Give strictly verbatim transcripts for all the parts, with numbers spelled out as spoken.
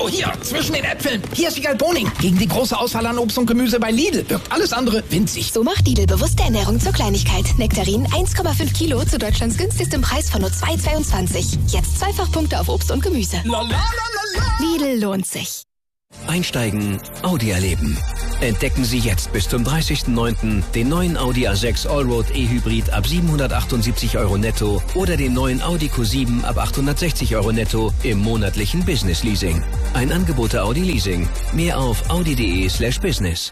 Oh, hier, zwischen den Äpfeln. Hier ist Wiegald Boning. Gegen die große Auswahl an Obst und Gemüse bei Lidl wirkt alles andere winzig. So macht Lidl bewusste Ernährung zur Kleinigkeit. Nektarinen eins Komma fünf Kilo zu Deutschlands günstigstem Preis von nur zwei Komma zweiundzwanzig. Jetzt Zweifachpunkte auf Obst und Gemüse. Lidl lohnt sich. Einsteigen, Audi erleben. Entdecken Sie jetzt bis zum dreißigsten neunten den neuen Audi A sechs Allroad E-Hybrid ab siebenhundertachtundsiebzig Euro netto oder den neuen Audi Q sieben ab achthundertsechzig Euro netto im monatlichen Business Leasing. Ein Angebot der Audi Leasing. Mehr auf audi.de slash business.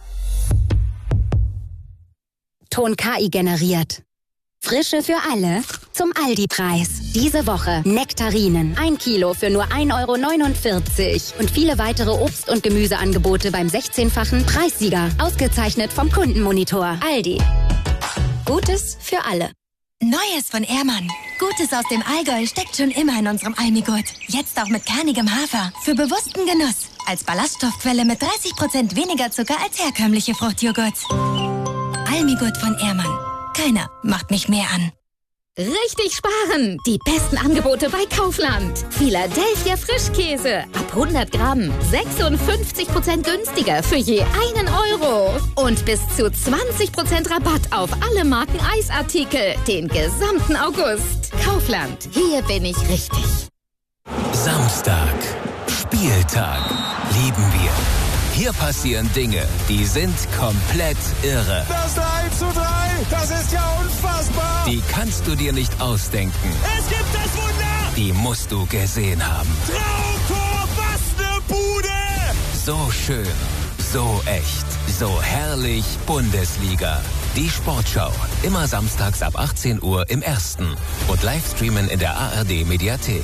Ton K I generiert. Frische für alle zum Aldi-Preis. Diese Woche Nektarinen, ein Kilo für nur ein Euro neunundvierzig. Und viele weitere Obst- und Gemüseangebote beim sechzehnfachen Preissieger. Ausgezeichnet vom Kundenmonitor. Aldi. Gutes für alle. Neues von Ehrmann. Gutes aus dem Allgäu steckt schon immer in unserem Almigurt. Jetzt auch mit kernigem Hafer. Für bewussten Genuss. Als Ballaststoffquelle mit dreißig Prozent weniger Zucker als herkömmliche Fruchtjoghurts. Almigurt von Ehrmann. Keiner macht mich mehr an. Richtig sparen! Die besten Angebote bei Kaufland. Philadelphia Frischkäse. Ab hundert Gramm. sechsundfünfzig Prozent günstiger für je einen Euro. Und bis zu zwanzig Prozent Rabatt auf alle Marken Eisartikel. Den gesamten August. Kaufland. Hier bin ich richtig. Samstag. Spieltag. Lieben wir. Hier passieren Dinge, die sind komplett irre. Das drei zu drei, das ist ja unfassbar. Die kannst du dir nicht ausdenken. Es gibt das Wunder. Die musst du gesehen haben. Traumtor, was ne Bude. So schön, so echt, so herrlich Bundesliga. Die Sportschau, immer samstags ab achtzehn Uhr im Ersten und Livestreamen in der A R D Mediathek.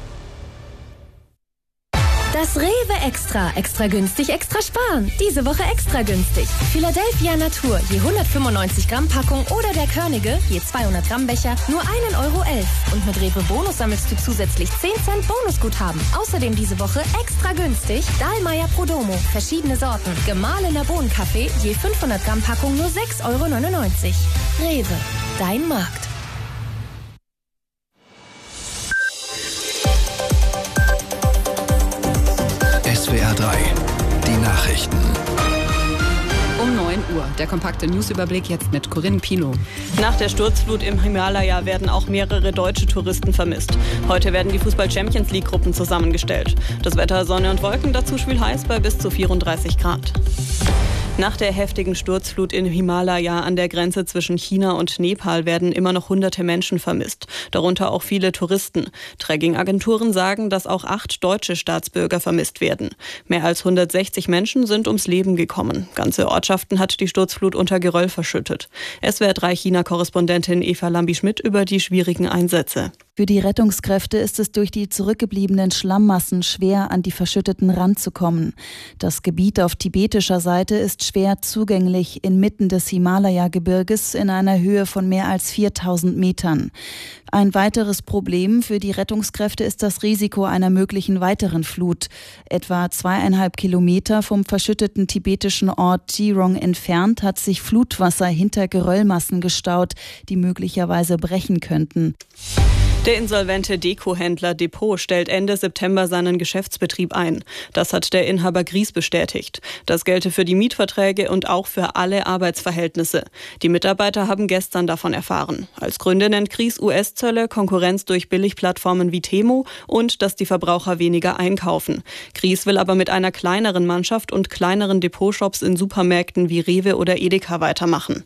Das Rewe Extra. Extra günstig, extra sparen. Diese Woche extra günstig. Philadelphia Natur, je hundertfünfundneunzig Gramm Packung oder der Körnige, je zweihundert Gramm Becher, nur einen Euro elf. Und mit Rewe Bonus sammelst du zusätzlich zehn Cent Bonusguthaben. Außerdem diese Woche extra günstig Dahlmeier Prodomo, verschiedene Sorten. Gemahlener Bohnenkaffee, je fünfhundert Gramm Packung nur sechs Euro neunundneunzig. Rewe, dein Markt. S W R drei, die Nachrichten. Um neun Uhr. Der kompakte Newsüberblick jetzt mit Corinne Pilo. Nach der Sturzflut im Himalaya werden auch mehrere deutsche Touristen vermisst. Heute werden die Fußball-Champions-League-Gruppen zusammengestellt. Das Wetter Sonne und Wolken, dazu schwül-heiß bei bis zu vierunddreißig Grad. Nach der heftigen Sturzflut im Himalaya an der Grenze zwischen China und Nepal werden immer noch hunderte Menschen vermisst, darunter auch viele Touristen. Trekking-Agenturen sagen, dass auch acht deutsche Staatsbürger vermisst werden. Mehr als hundertsechzig Menschen sind ums Leben gekommen. Ganze Ortschaften hat die Sturzflut unter Geröll verschüttet. S W R drei China-Korrespondentin Eva Lambi-Schmidt über die schwierigen Einsätze. Für die Rettungskräfte ist es durch die zurückgebliebenen Schlammmassen schwer, an die Verschütteten ranzukommen. Das Gebiet auf tibetischer Seite ist schwer zugänglich inmitten des Himalaya-Gebirges in einer Höhe von mehr als viertausend Metern. Ein weiteres Problem für die Rettungskräfte ist das Risiko einer möglichen weiteren Flut. Etwa zweieinhalb Kilometer vom verschütteten tibetischen Ort Jirong entfernt hat sich Flutwasser hinter Geröllmassen gestaut, die möglicherweise brechen könnten. Der insolvente Deko-Händler Depot stellt Ende September seinen Geschäftsbetrieb ein. Das hat der Inhaber Gries bestätigt. Das gelte für die Mietverträge und auch für alle Arbeitsverhältnisse. Die Mitarbeiter haben gestern davon erfahren. Als Gründe nennt Gries U S-Zölle, Konkurrenz durch Billigplattformen wie Temu und dass die Verbraucher weniger einkaufen. Gries will aber mit einer kleineren Mannschaft und kleineren Depotshops in Supermärkten wie Rewe oder Edeka weitermachen.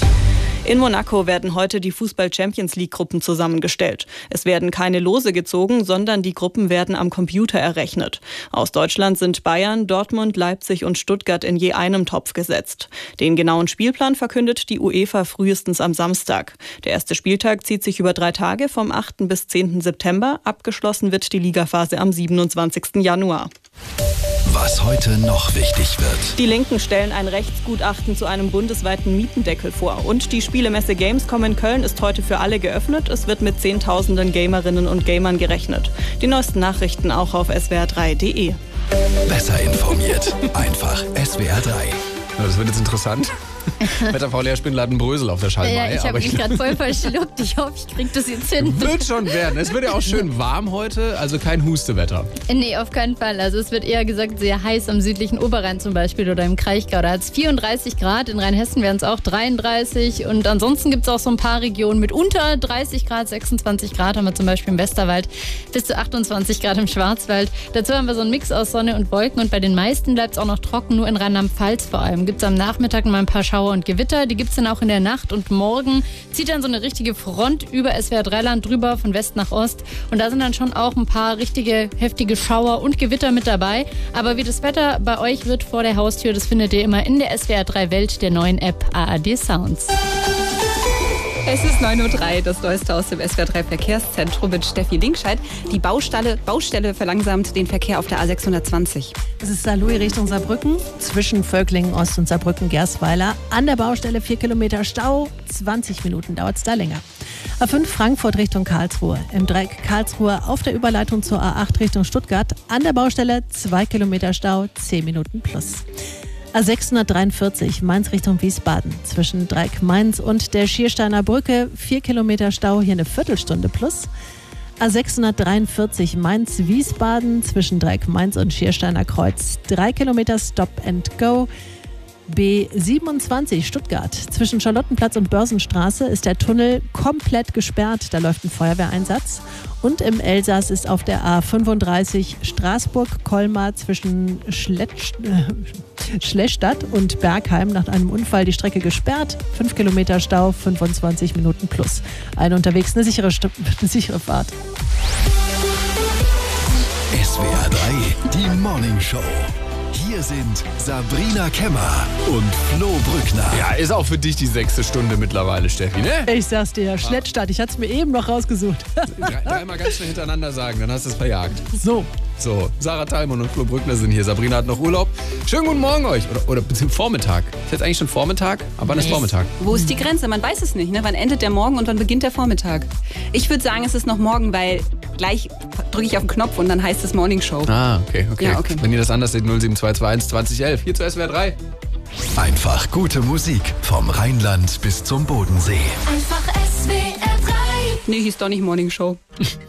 In Monaco werden heute die Fußball-Champions-League-Gruppen zusammengestellt. Es werden keine Lose gezogen, sondern die Gruppen werden am Computer errechnet. Aus Deutschland sind Bayern, Dortmund, Leipzig und Stuttgart in je einem Topf gesetzt. Den genauen Spielplan verkündet die UEFA frühestens am Samstag. Der erste Spieltag zieht sich über drei Tage vom achten bis zehnten September. Abgeschlossen wird die Ligaphase am siebenundzwanzigsten Januar. Was heute noch wichtig wird. Die Linken stellen ein Rechtsgutachten zu einem bundesweiten Mietendeckel vor. Und die Spielemesse Gamescom in Köln ist heute für alle geöffnet. Es wird mit Zehntausenden Gamerinnen und Gamern gerechnet. Die neuesten Nachrichten auch auf S W R drei Punkt de. Besser informiert. Einfach S W R drei. Ja, das wird jetzt interessant. Wetterfrau Lea Spindler hat einen Brösel auf der Schalmei. Ja, ich habe mich gerade voll verschluckt. Ich hoffe, ich kriege das jetzt hin. Wird schon werden. Es wird ja auch schön warm heute, also kein Hustewetter. Nee, auf keinen Fall. Also es wird eher gesagt sehr heiß am südlichen Oberrhein zum Beispiel oder im Kraichgau. Da hat es vierunddreißig Grad, in Rheinhessen wären es auch dreiunddreißig und ansonsten gibt es auch so ein paar Regionen mit unter dreißig Grad, sechsundzwanzig Grad haben wir zum Beispiel im Westerwald, bis zu achtundzwanzig Grad im Schwarzwald. Dazu haben wir so einen Mix aus Sonne und Wolken und bei den meisten bleibt es auch noch trocken, nur in Rheinland-Pfalz vor allem. Gibt es am Nachmittag mal ein paar Schauer und Gewitter, die gibt es dann auch in der Nacht und morgen zieht dann so eine richtige Front über S W R drei Land drüber, von West nach Ost und da sind dann schon auch ein paar richtige heftige Schauer und Gewitter mit dabei. Aber wie das Wetter bei euch wird vor der Haustür, das findet ihr immer in der S W R drei Welt, der neuen App A R D Sounds. Es ist neun Uhr drei, das Neueste aus dem S W R drei Verkehrszentrum mit Steffi Linkscheid. Die Baustelle, Baustelle verlangsamt den Verkehr auf der A sechshundertzwanzig. Es ist Saarlouis Richtung Saarbrücken, zwischen Völklingen Ost und Saarbrücken-Gersweiler. An der Baustelle vier Kilometer Stau, zwanzig Minuten dauert es da länger. A fünf Frankfurt Richtung Karlsruhe. Im Dreieck Karlsruhe auf der Überleitung zur A acht Richtung Stuttgart. An der Baustelle zwei Kilometer Stau, zehn Minuten plus. A sechshundertdreiundvierzig Mainz Richtung Wiesbaden. Zwischen Dreieck Mainz und der Schiersteiner Brücke vier Kilometer Stau, hier eine Viertelstunde plus. A sechshundertdreiundvierzig Mainz-Wiesbaden. Zwischen Dreieck Mainz und Schiersteiner Kreuz drei Kilometer Stop and Go. B siebenundzwanzig Stuttgart. Zwischen Charlottenplatz und Börsenstraße ist der Tunnel komplett gesperrt. Da läuft ein Feuerwehreinsatz. Und im Elsass ist auf der A fünfunddreißig Straßburg-Colmar zwischen Schletsch, äh, Schlestadt und Bergheim nach einem Unfall die Strecke gesperrt. fünf Kilometer Stau, fünfundzwanzig Minuten plus. Eine unterwegs, eine sichere, St- eine sichere Fahrt. S W R drei, die Morning Show. Hier sind Sabrina Kemmer und Flo Brückner. Ja, ist auch für dich die sechste Stunde mittlerweile, Steffi, ne? Ich sag's dir, Schlettstadt. Ich hatte es mir eben noch rausgesucht. Drei, dreimal ganz schnell hintereinander sagen, dann hast du es verjagt. So. So, Sarah Thalmann und Flo Brückner sind hier. Sabrina hat noch Urlaub. Schönen guten Morgen euch. Oder, oder beziehungsweise Vormittag. Ist jetzt eigentlich schon Vormittag? Aber wann ist Vormittag? Wo ist die Grenze? Man weiß es nicht. Ne? Wann endet der Morgen und wann beginnt der Vormittag? Ich würde sagen, es ist noch morgen, weil gleich drücke ich auf den Knopf und dann heißt es Morning Show. Ah, okay, okay. Ja, okay. Wenn ihr das anders seht, null sieben zwei zwei eins zwanzig elf. Hier zu S W R drei. Einfach gute Musik vom Rheinland bis zum Bodensee. Einfach S W R drei. Nee, hieß doch nicht Morning Show.